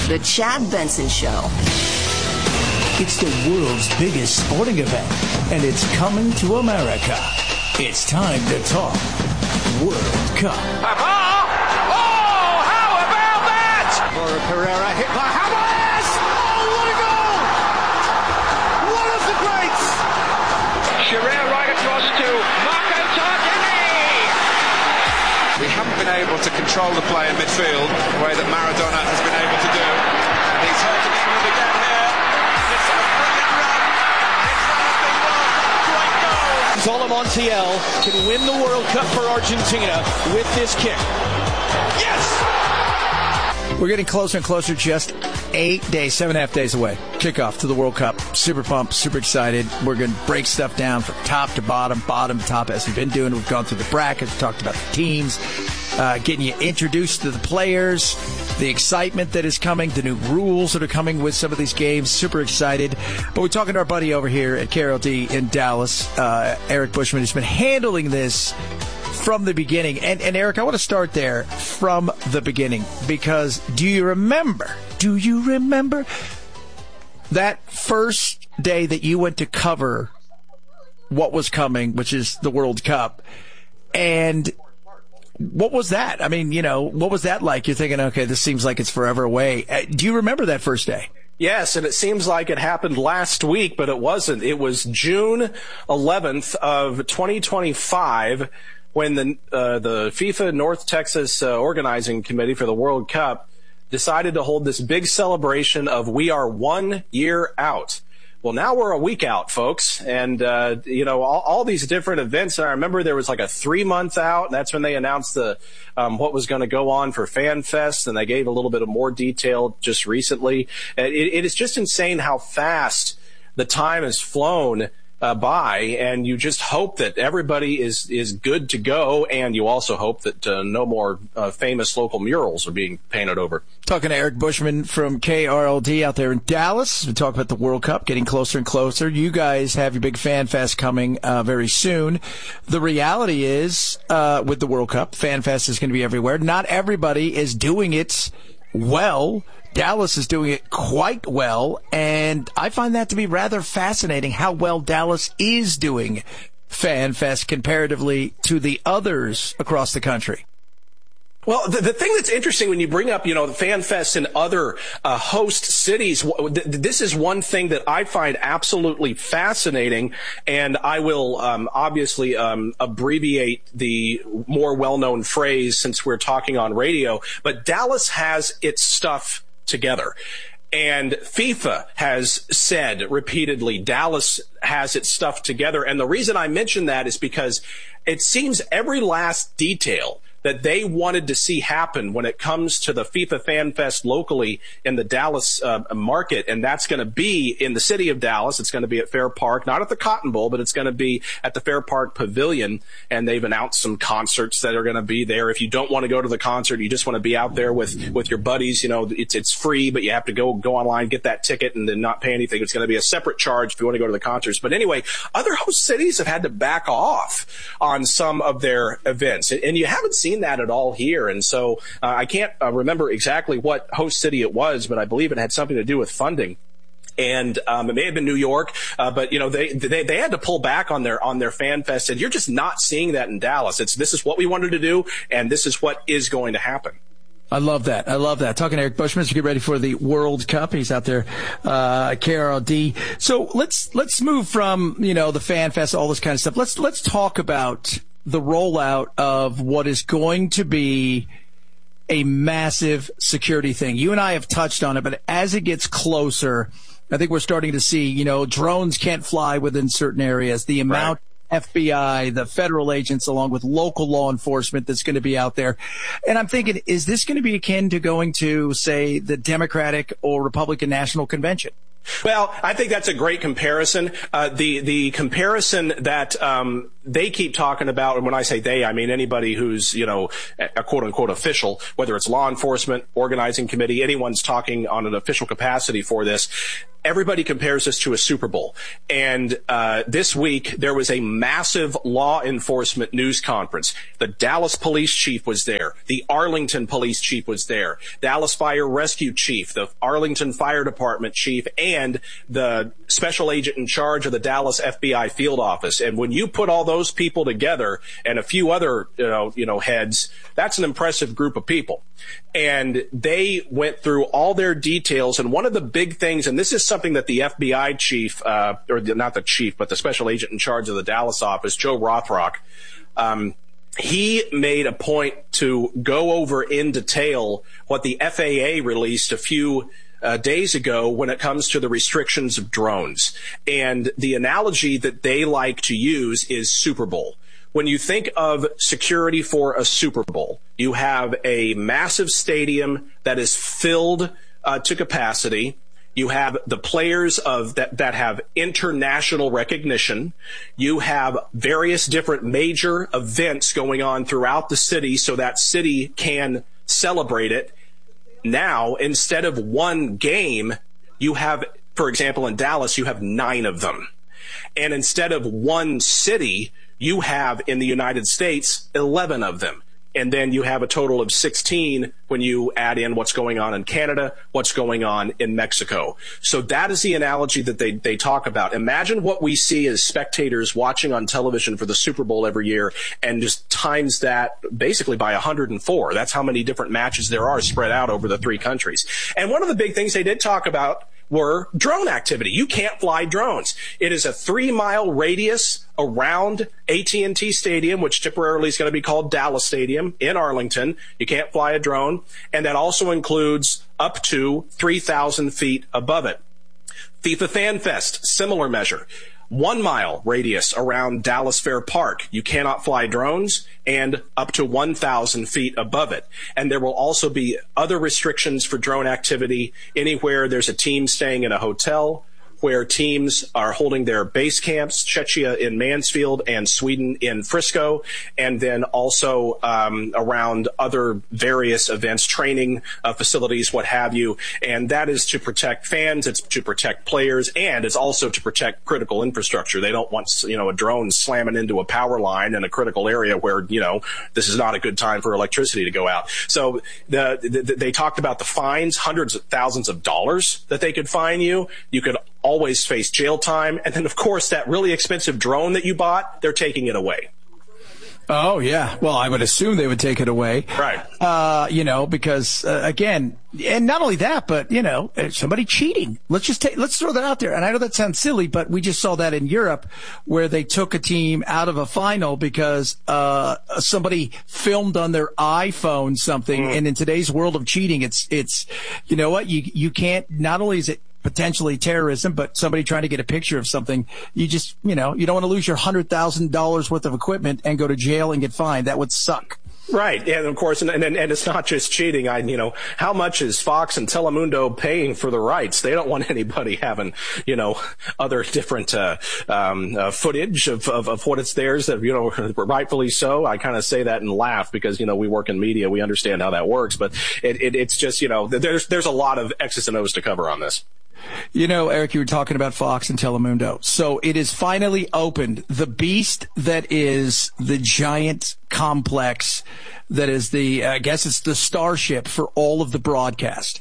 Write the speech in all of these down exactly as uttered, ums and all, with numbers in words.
The Chad Benson Show. It's the world's biggest sporting event, and it's coming to America. It's time to talk World Cup. Oh, how about that? Laura Pereira hit by Hamas. Oh, what a goal! One of the greats. Shearer right across to Marco Tardini. We haven't been able to control the play in midfield the way that Maradona has been able to do. He's hurting England again here. It's a brilliant run. It's one of the World Cup great goals. Zola Montiel can win the World Cup for Argentina with this kick. Yes! We're getting closer and closer, just eight days, seven and a half days away. Kickoff to the World Cup. Super pumped, super excited. We're going to break stuff down from top to bottom, bottom to top, as we've been doing. We've gone through the brackets, we've talked about the teams, uh, getting you introduced to the players, the excitement that is coming, the new rules that are coming with some of these games. Super excited. But we're talking to our buddy over here at K R L D in Dallas, uh, Eric Bushman, who's been handling this from the beginning. And, and Eric, I want to start there from the beginning, because do you remember, do you remember that first day that you went to cover what was coming, which is the World Cup? And what was that? I mean, you know, what was that like? You're thinking, okay, this seems like it's forever away. Uh, do you remember that first day? Yes, and it seems like it happened last week, but it wasn't. It was June eleventh of twenty twenty-five when the uh, the FIFA North Texas uh, Organizing Committee for the World Cup decided to hold this big celebration of we are one year out. Well, now we're a week out, folks, and, uh, you know, all, all these different events. And I remember there was like a three-month out, and that's when they announced the um, what was going to go on for FanFest, and they gave a little bit of more detail just recently. It, it is just insane how fast the time has flown Uh, by, and you just hope that everybody is is good to go, and you also hope that uh, no more uh, famous local murals are being painted over. Talking to Eric Bushman from K R L D out there in Dallas. We talk about the World Cup getting closer and closer. You guys have your big Fan Fest coming uh, very soon. The reality is, uh, with the World Cup, Fan Fest is going to be everywhere. Not everybody is doing it well. Dallas is doing it quite well, and I find that to be rather fascinating, how well Dallas is doing Fan Fest comparatively to the others across the country. Well, the, the thing that's interesting when you bring up, you know, the Fan Fest in other uh, host cities, th- this is one thing that I find absolutely fascinating, and I will um, obviously um, abbreviate the more well-known phrase since we're talking on radio, but Dallas has its stuff together. And FIFA has said repeatedly, Dallas has its stuff together. And the reason I mention that is because it seems every last detail that they wanted to see happen when it comes to the FIFA Fan Fest locally in the Dallas uh, market, and that's going to be in the city of Dallas. It's going to be at Fair Park, not at the Cotton Bowl, but it's going to be at the Fair Park Pavilion, and they've announced some concerts that are going to be there. If you don't want to go to the concert, you just want to be out there with, with your buddies, you know, it's it's free, but you have to go go online, get that ticket, and then not pay anything. It's going to be a separate charge if you want to go to the concerts. But anyway, other host cities have had to back off on some of their events, and you haven't seen that at all here. And so uh, I can't uh, remember exactly what host city it was, but I believe it had something to do with funding. And um, it may have been New York, uh, but you know they, they they had to pull back on their on their Fan Fest, and you're just not seeing that in Dallas. It's this is what we wanted to do, and this is what is going to happen. I love that. I love that. Talking to Eric Bushman, to get ready for the World Cup. He's out there, uh, K R L D. So let's let's move from you know the Fan Fest, all this kind of stuff. Let's let's talk about the rollout of what is going to be a massive security thing. You and I have touched on it, but as it gets closer, I think we're starting to see, you know, drones can't fly within certain areas. The amount right. F B I, the federal agents, along with local law enforcement that's going to be out there. And I'm thinking, is this going to be akin to going to, say, the Democratic or Republican National Convention? Well, I think that's a great comparison. Uh, the the comparison that um, they keep talking about, and when I say they, I mean anybody who's, you know, a quote-unquote official, whether it's law enforcement, organizing committee, anyone's talking on an official capacity for this. everybody compares this to a Super Bowl. And uh this week, there was a massive law enforcement news conference. The Dallas police chief was there. The Arlington police chief was there. Dallas Fire Rescue chief, the Arlington Fire Department chief, and the special agent in charge of the Dallas F B I field office. And when you put all those people together and a few other, you know, you know, heads, that's an impressive group of people. And they went through all their details. And one of the big things, and this is something that the F B I chief, uh, or the, not the chief, but the special agent in charge of the Dallas office, Joe Rothrock, um, he made a point to go over in detail what the F A A released a few uh, days ago when it comes to the restrictions of drones. And the analogy that they like to use is Super Bowl. When you think of security for a Super Bowl, you have a massive stadium that is filled uh, to capacity. You have the players of that, that have international recognition. You have various different major events going on throughout the city so that city can celebrate it. Now, instead of one game, you have, for example, in Dallas, you have nine of them. And instead of one city, you have in the United States eleven of them. And then you have a total of sixteen when you add in what's going on in Canada, what's going on in Mexico. So that is the analogy that they, they talk about. Imagine what we see as spectators watching on television for the Super Bowl every year and just times that basically by one hundred four. That's how many different matches there are spread out over the three countries. And one of the big things they did talk about were drone activity. You can't fly drones. It is a three-mile radius around A T and T Stadium, which temporarily is going to be called Dallas Stadium in Arlington. You can't fly a drone. And that also includes up to three thousand feet above it. FIFA Fan Fest, similar measure. One mile radius around Dallas Fair Park. You cannot fly drones, and up to one thousand feet above it. And there will also be other restrictions for drone activity anywhere there's a team staying in a hotel, where teams are holding their base camps, Czechia in Mansfield and Sweden in Frisco, and then also um, around other various events, training uh, facilities, what have you. And that is to protect fans, it's to protect players, and it's also to protect critical infrastructure. They don't want, you know, a drone slamming into a power line in a critical area where, you know, this is not a good time for electricity to go out. So the, the, they talked about the fines, hundreds of thousands of dollars that they could fine you. You could always face jail time. And then, of course, that really expensive drone that you bought, they're taking it away. Oh, yeah. Well, I would assume they would take it away. Right. Uh, you know, because, uh, again, and not only that, but, you know, somebody cheating. Let's just take, let's throw that out there. And I know that sounds silly, but we just saw that in Europe where they took a team out of a final because, uh, somebody filmed on their iPhone something. Mm. And in today's world of cheating, it's, it's, you know what? You, you can't, not only is it potentially terrorism, but somebody trying to get a picture of something, you just, you know, you don't want to lose your one hundred thousand dollars worth of equipment and go to jail and get fined. That would suck. Right. And of course, and, and, and it's not just cheating. I, you know, how much is Fox and Telemundo paying for the rights? They don't want anybody having, you know, other different, uh, um, uh, footage of, of, of what it's theirs that, you know, rightfully so. I kind of say that and laugh because, you know, we work in media. We understand how that works, but it, it, it's just, you know, there's, there's a lot of X's and O's to cover on this. You know, Eric, you were talking about Fox and Telemundo. So it is finally opened. The beast that is the giant complex that is the, I guess it's the starship for all of the broadcast.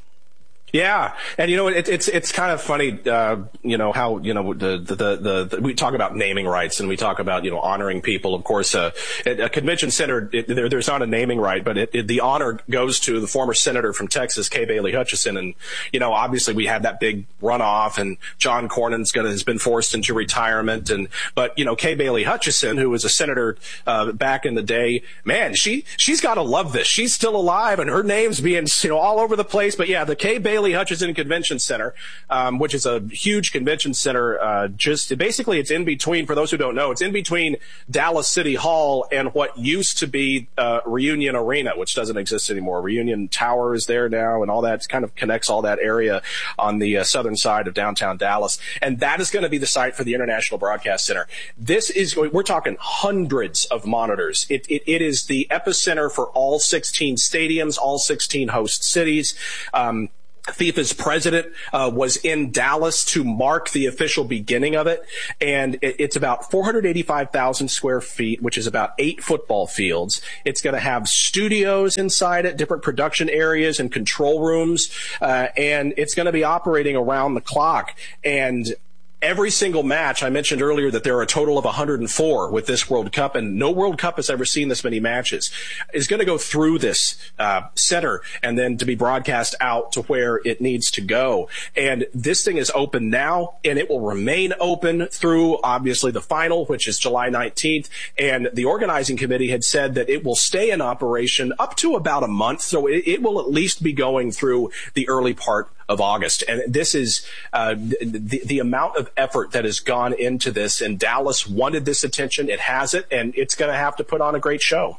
Yeah. And, you know, it, it's, it's kind of funny, uh, you know, how, you know, the, the, the, the, we talk about naming rights and we talk about, you know, honoring people. Of course, uh, at a convention center, it, there, there's not a naming right, but it, it, the honor goes to the former senator from Texas, Kay Bailey Hutchison. And, you know, obviously we had that big runoff and John Cornyn's gonna, has been forced into retirement. And, but, you know, Kay Bailey Hutchison, who was a senator, uh, back in the day, man, she, she's gotta love this. She's still alive and her name's being, you know, all over the place. But yeah, the Kay Bailey Hutchison Convention Center, um, which is a huge convention center. Uh, just basically, it's in between. For those who don't know, it's in between Dallas City Hall and what used to be uh, Reunion Arena, which doesn't exist anymore. Reunion Tower is there now, and all that kind of connects all that area on the uh, southern side of downtown Dallas. And that is going to be the site for the International Broadcast Center. This is we're talking hundreds of monitors. It, it, it is the epicenter for all sixteen stadiums, all sixteen host cities. Um, FIFA's president uh, was in Dallas to mark the official beginning of it, and it, it's about four hundred eighty-five thousand square feet, which is about eight football fields. It's going to have studios inside it, different production areas and control rooms, uh, and it's going to be operating around the clock. And every single match, I mentioned earlier that there are a total of one hundred four with this World Cup, and no World Cup has ever seen this many matches, is going to go through this uh, center and then to be broadcast out to where it needs to go. And this thing is open now, and it will remain open through, obviously, the final, which is July nineteenth. And the organizing committee had said that it will stay in operation up to about a month, so it, it will at least be going through the early part of August. And this is uh, the, the amount of effort that has gone into this, and Dallas wanted this attention. It has it, and it's going to have to put on a great show.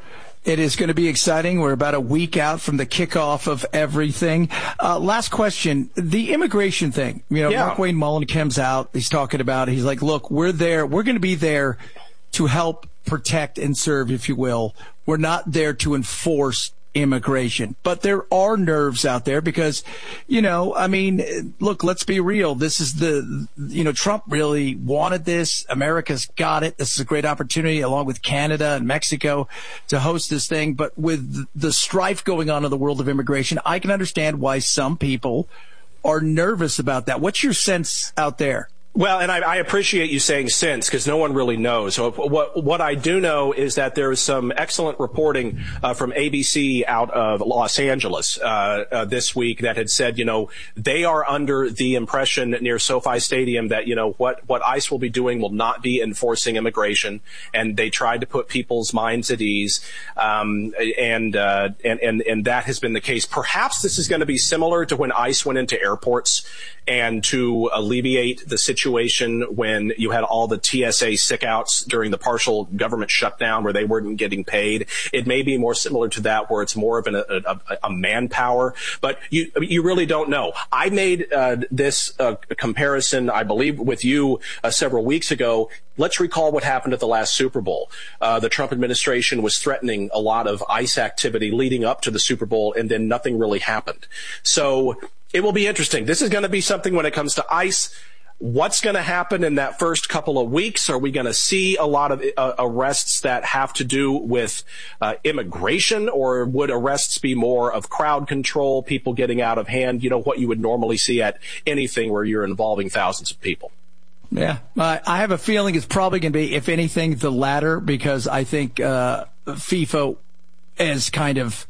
It is going to be exciting. We're about a week out from the kickoff of everything. Uh, last question, the immigration thing. You know, yeah. Mark Wayne Mullen comes out. He's talking about, he's like, look, we're there. We're going to be there to help protect and serve, if you will. We're not there to enforce immigration. But there are nerves out there because, you know, I mean, look, let's be real. This is the, you know, Trump really wanted this. America's got it. This is a great opportunity along with Canada and Mexico to host this thing. But with the strife going on in the world of immigration, I can understand why some people are nervous about that. What's your sense out there? Well, and I, I appreciate you saying since, because no one really knows. So what what I do know is that there is some excellent reporting uh, from A B C out of Los Angeles uh, uh, this week that had said, you know, they are under the impression near SoFi Stadium that, you know, what, what ICE will be doing will not be enforcing immigration, and they tried to put people's minds at ease, um, and, uh, and and and that has been the case. Perhaps this is going to be similar to when ICE went into airports and to alleviate the situation when you had all the T S A sick outs during the partial government shutdown where they weren't getting paid. It may be more similar to that, where it's more of an, a, a, a manpower, but you you really don't know. I made uh, this uh, comparison, I believe, with you uh, several weeks ago. Let's recall what happened at the last Super Bowl. Uh, the Trump administration was threatening a lot of ICE activity leading up to the Super Bowl, and then nothing really happened. So it will be interesting. This is going to be something when it comes to ICE. What's going to happen in that first couple of weeks? Are we going to see a lot of uh, arrests that have to do with uh, immigration, or would arrests be more of crowd control, people getting out of hand, you know, what you would normally see at anything where you're involving thousands of people? Yeah, uh, I have a feeling it's probably going to be, if anything, the latter, because I think uh, FIFA is kind of,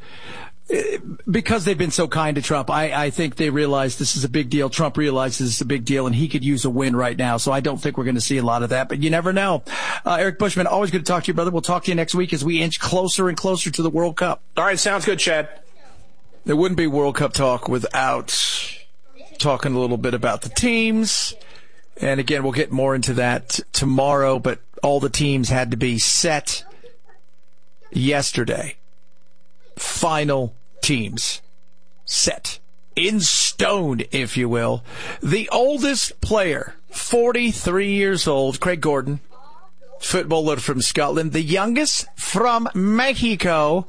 because they've been so kind to Trump, I, I think they realize this is a big deal. Trump realizes it's a big deal, and he could use a win right now. So I don't think we're going to see a lot of that, but you never know. Uh, Eric Bushman, always good to talk to you, brother. We'll talk to you next week as we inch closer and closer to the World Cup. All right, sounds good, Chad. There wouldn't be World Cup talk without talking a little bit about the teams. And again, we'll get more into that tomorrow, but all the teams had to be set yesterday. Final teams set in stone, if you will. The oldest player, forty-three years old, Craig Gordon, footballer from Scotland. The youngest from Mexico,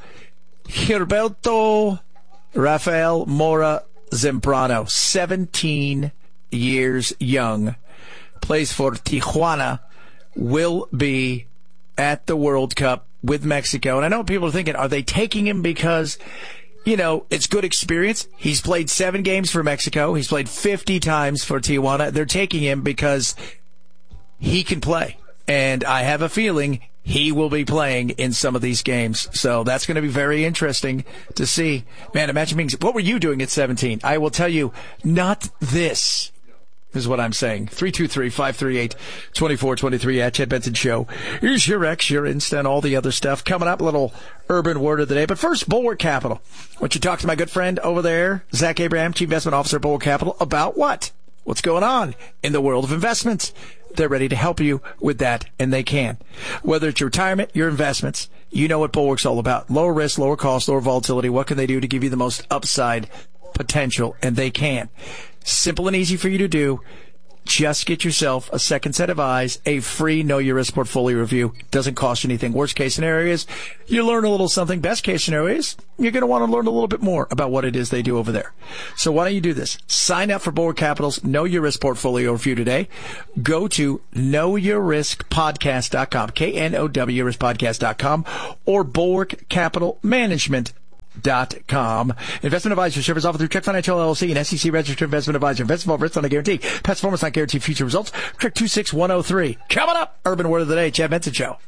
Gilberto Rafael Mora Zambrano, seventeen years young, plays for Tijuana, will be at the World Cup with Mexico. And I know people are thinking, are they taking him because, you know, it's good experience? He's played seven games for Mexico. He's played fifty times for Tijuana. They're taking him because he can play. And I have a feeling he will be playing in some of these games. So that's going to be very interesting to see. Man, imagine being, what were you doing at seventeen? I will tell you, not this. Is what I'm saying. three two three, five three eight, two four two three at Chad Benson Show. Here's your X, your Insta, and all the other stuff. Coming up, a little urban word of the day. But first, Bulwark Capital. I want you to talk to my good friend over there, Zach Abraham, Chief Investment Officer at Bulwark Capital, about what? What's going on in the world of investments? They're ready to help you with that, and they can. Whether it's your retirement, your investments, you know what Bulwark's all about. Lower risk, lower cost, lower volatility. What can they do to give you the most upside potential? And they can. Simple and easy for you to do. Just get yourself a second set of eyes, a free Know Your Risk portfolio review. Doesn't cost you anything. Worst case scenario is you learn a little something. Best case scenario is you're going to want to learn a little bit more about what it is they do over there. So why don't you do this? Sign up for Bulwark Capital's Know Your Risk portfolio review today. Go to know your risk podcast dot com, K N O W risk podcast dot com, or Bulwark Capital Management dot com. Investment advisor service offered through Trek Financial L L C, an S E C registered investment advisor. Investment risk not a guarantee. Past performance not guaranteed future results. Trek two six one oh three. Coming up, Urban Word of the Day, Chad Benson Show.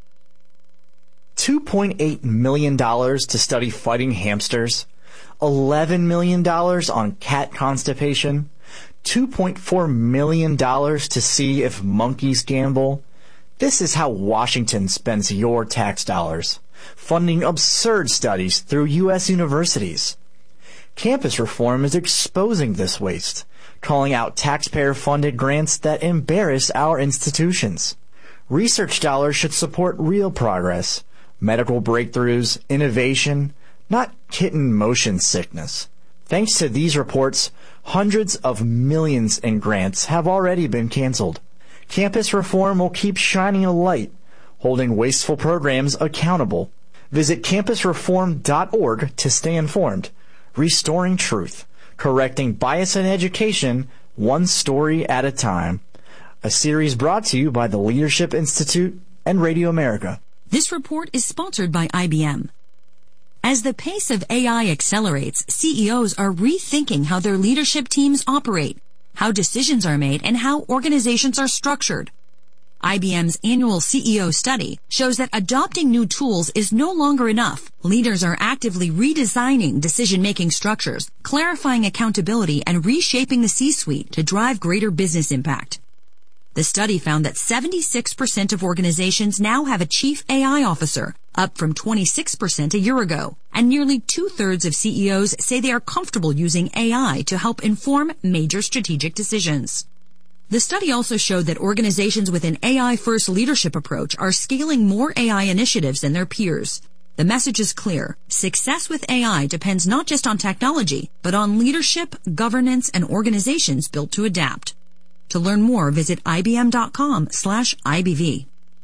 two point eight million dollars to study fighting hamsters. eleven million dollars on cat constipation. two point four million dollars to see if monkeys gamble. This is how Washington spends your tax dollars, funding absurd studies through U S universities. Campus reform is exposing this waste, calling out taxpayer-funded grants that embarrass our institutions. Research dollars should support real progress, medical breakthroughs, innovation, not kitten motion sickness. Thanks to these reports, hundreds of millions in grants have already been canceled. Campus reform will keep shining a light, holding wasteful programs accountable. Visit campus reform dot org to stay informed. Restoring truth, correcting bias in education, one story at a time. A series brought to you by the Leadership Institute and Radio America. This report is sponsored by I B M. As the pace of A I accelerates, C E Os are rethinking how their leadership teams operate, how decisions are made, and how organizations are structured. I B M's annual C E O study shows that adopting new tools is no longer enough. Leaders are actively redesigning decision-making structures, clarifying accountability, and reshaping the C-suite to drive greater business impact. The study found that seventy-six percent of organizations now have a chief A I officer, up from twenty-six percent a year ago, and nearly two-thirds of C E Os say they are comfortable using A I to help inform major strategic decisions. The study also showed that organizations with an A I-first leadership approach are scaling more A I initiatives than their peers. The message is clear. Success with A I depends not just on technology, but on leadership, governance, and organizations built to adapt. To learn more, visit ibm.com slash IBV.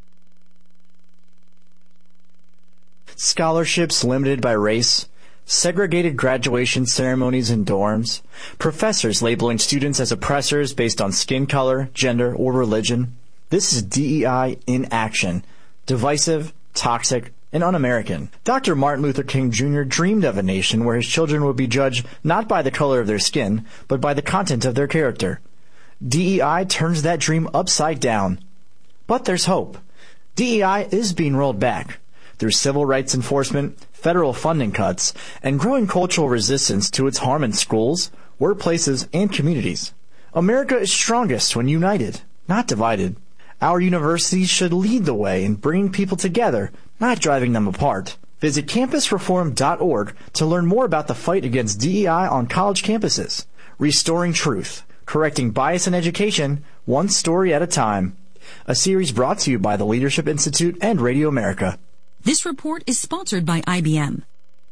Scholarships limited by race, segregated graduation ceremonies in dorms, professors labeling students as oppressors based on skin color, gender, or religion. This is D E I in action. Divisive, toxic, and un-American. Doctor Martin Luther King Junior dreamed of a nation where his children would be judged not by the color of their skin, but by the content of their character. D E I turns that dream upside down. But there's hope. D E I is being rolled back. Through civil rights enforcement, federal funding cuts, and growing cultural resistance to its harm in schools, workplaces, and communities. America is strongest when united, not divided. Our universities should lead the way in bringing people together, not driving them apart. Visit campus reform dot org to learn more about the fight against D E I on college campuses. Restoring truth, correcting bias in education, one story at a time. A series brought to you by the Leadership Institute and Radio America. This report is sponsored by I B M.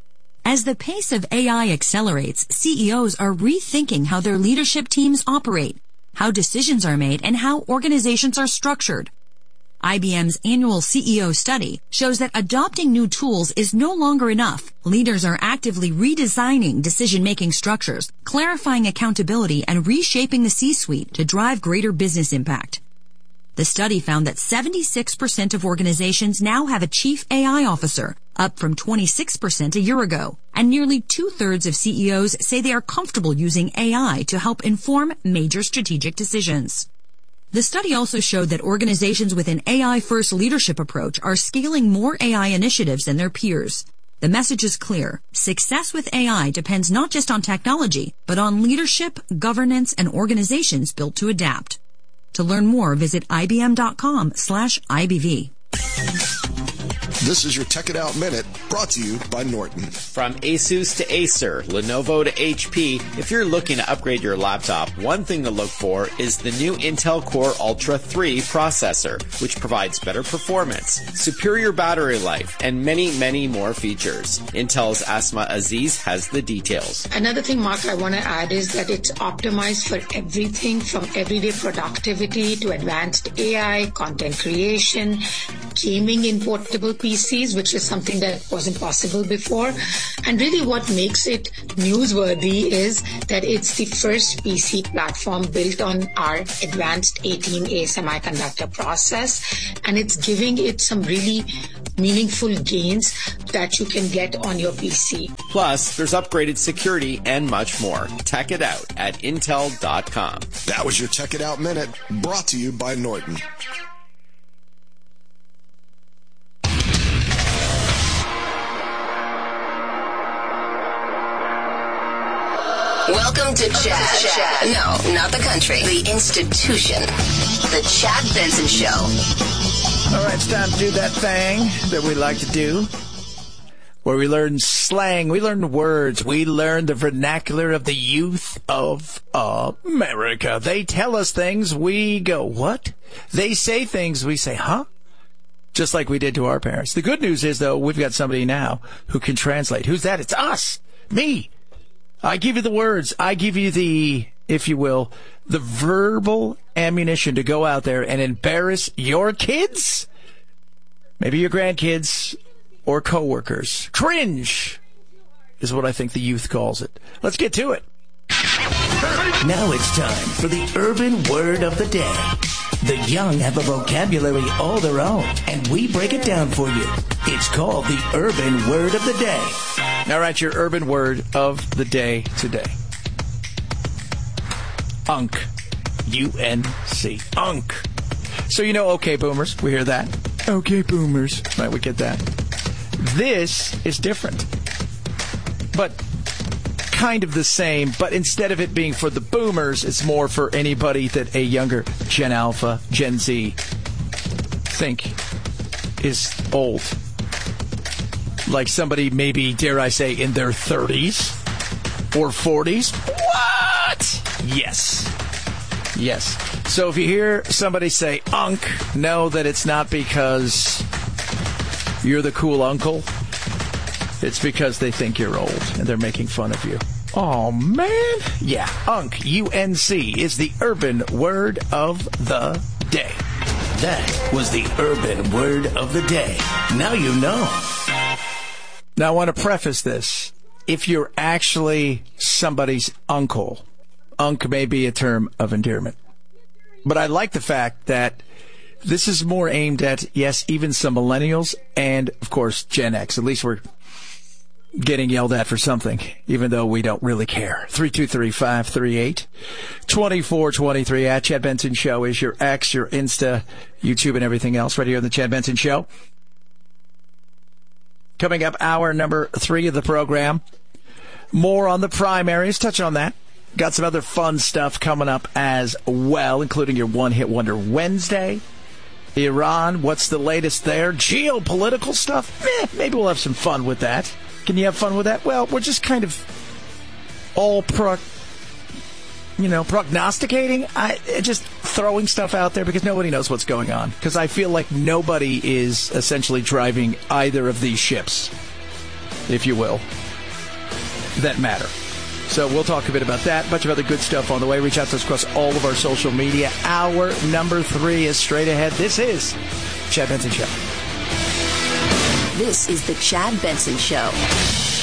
As the pace of A I accelerates, C E Os are rethinking how their leadership teams operate, how decisions are made, and how organizations are structured. I B M's annual C E O study shows that adopting new tools is no longer enough. Leaders are actively redesigning decision-making structures, clarifying accountability, and reshaping the C-suite to drive greater business impact. The study found that seventy-six percent of organizations now have a chief A I officer, up from twenty-six percent a year ago, and nearly two-thirds of C E Os say they are comfortable using A I to help inform major strategic decisions. The study also showed that organizations with an A I-first leadership approach are scaling more A I initiatives than their peers. The message is clear. Success with A I depends not just on technology, but on leadership, governance, and organizations built to adapt. To learn more, visit ibm.com slash IBV. This is your Tech It Out Minute, brought to you by Norton. From Asus to Acer, Lenovo to H P, if you're looking to upgrade your laptop, one thing to look for is the new Intel Core Ultra three processor, which provides better performance, superior battery life, and many, many more features. Intel's Asma Aziz has the details. Another thing, Mark, I want to add is that it's optimized for everything from everyday productivity to advanced A I, content creation, gaming in portable P Cs, which is something that wasn't possible before. And really what makes it newsworthy is that it's the first P C platform built on our advanced eighteen A semiconductor process, and it's giving it some really meaningful gains that you can get on your P C. Plus, there's upgraded security and much more. Tech it out at intel dot com. That was your Tech It Out Minute, brought to you by Norton. Welcome to Chad. No, not the country. The institution. The Chad Benson Show. All right, it's time to do that thing that we like to do, where we learn slang, we learn words, we learn the vernacular of the youth of America. They tell us things, we go, what? They say things, we say, huh? Just like we did to our parents. The good news is, though, we've got somebody now who can translate. Who's that? It's us. Me. I give you the words. I give you the, if you will, the verbal ammunition to go out there and embarrass your kids, maybe your grandkids, or coworkers. Cringe is what I think the youth calls it. Let's get to it. Now it's time for the urban word of the day. The young have a vocabulary all their own, and we break it down for you. It's called the urban word of the day. All right, your urban word of the day today. Unk. U N C. Unk. So you know, okay, boomers. We hear that. Okay, boomers. Right, we get that. This is different. But kind of the same, but instead of it being for the boomers, it's more for anybody that a younger Gen Alpha, Gen Z think is old. Like somebody maybe, dare I say, in their thirties or forties. What? Yes. Yes. So if you hear somebody say unk, know that it's not because you're the cool uncle. It's because they think you're old and they're making fun of you. Oh, man. Yeah, unk, U N C, is the urban word of the day. That was the urban word of the day. Now you know. Now, I want to preface this. If you're actually somebody's uncle, unk may be a term of endearment. But I like the fact that this is more aimed at, yes, even some millennials and, of course, Gen X. At least we're getting yelled at for something, even though we don't really care. three two three, five three eight, two four two three at Chad Benson Show is your X, your Insta, YouTube, and everything else right here on the Chad Benson Show. Coming up, hour number three of the program. More on the primaries. Touch on that. Got some other fun stuff coming up as well, including your One Hit Wonder Wednesday. Iran, what's the latest there? Geopolitical stuff? Eh, maybe we'll have some fun with that. Can you have fun with that? Well, we're just kind of all pro, you know, prognosticating. I just throwing stuff out there because nobody knows what's going on. Because I feel like nobody is essentially driving either of these ships, if you will, that matter. So we'll talk a bit about that. A bunch of other good stuff on the way. Reach out to us across all of our social media. Hour number three is straight ahead. This is Chad Benson Show. This is the Chad Benson Show.